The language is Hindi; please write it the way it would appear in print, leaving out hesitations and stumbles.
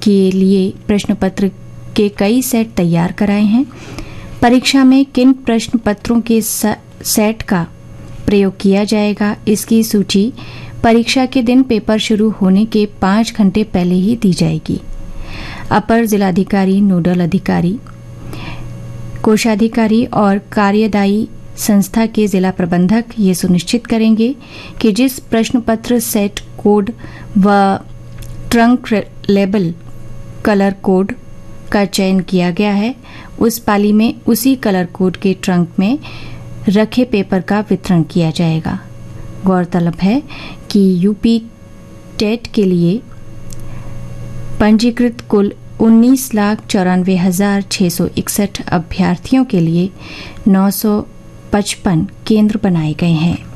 के लिए प्रश्न पत्र के कई सेट तैयार कराए हैं। परीक्षा में किन प्रश्न पत्रों के सेट का प्रयोग किया जाएगा, इसकी सूची परीक्षा के दिन पेपर शुरू होने के 5 घंटे पहले ही दी जाएगी। अपर जिलाधिकारी, नोडल अधिकारी, कोषाधिकारी और कार्यदायी संस्था के जिला प्रबंधक ये सुनिश्चित करेंगे कि जिस प्रश्न पत्र सेट कोड व ट्रंक लेबल कलर कोड का चयन किया गया है, उस पाली में उसी कलर कोड के ट्रंक में रखे पेपर का वितरण किया जाएगा। गौरतलब है कि यूपी टेट के लिए पंजीकृत कुल 19,94,661 अभ्यर्थियों के लिए 955 केंद्र बनाए गए हैं।